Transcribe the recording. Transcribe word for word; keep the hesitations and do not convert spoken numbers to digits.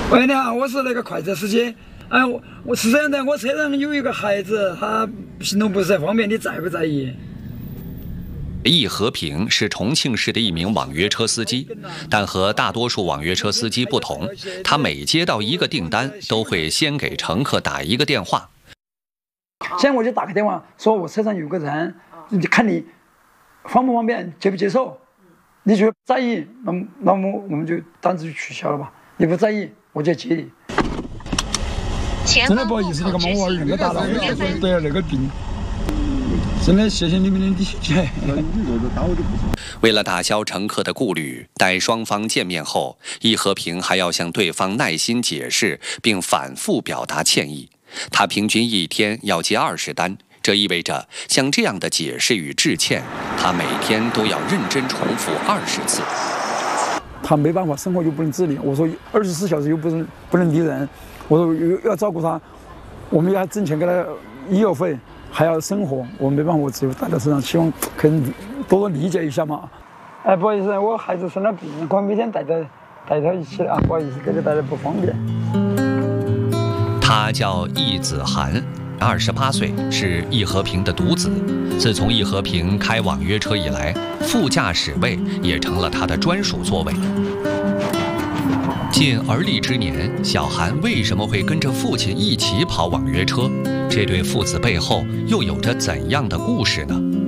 喂，你好，我是那个快车司机。哎，我我是这样的，我车上有一个孩子，他行动不是太方便，你在不在意？ 易和平是重庆市的一名网约车司机，但和大多数网约车司机不同，他每接到一个订单，都会先给乘客打一个电话。 现在我就打个电话，说我车上有个人，你看你方不方便，接不接受？你觉得在意，那么那么我们就单子就取消了吧。你不在意，我就接你。真的不好意思，那个嘛，我儿那个大了，得了那个病。真的谢谢你们的理解。 为了打消乘客的顾虑，待双方见面后，易和平还要向对方耐心解释，并反复表达歉意。他平均一天要接二十单，这意味着像这样的解释与致歉，他每天都要认真重复二十次。 他没办法，生活又不能自理。我说二十四小时又不能不能离人，我说又要照顾他，我们要挣钱给他医药费。还要生活，我没办法，我只有带在身上，希望可以多多理解一下嘛。哎，不好意思，我孩子生了病，我每天带着带他一起啊，不好意思，这个带的不方便。 他叫易子涵，二十八岁，是易和平的独子。自从易和平开网约车以来，副驾驶位也成了他的专属座位。近而立之年，小涵为什么会跟着父亲一起跑网约车？这对父子背后又有着怎样的故事呢？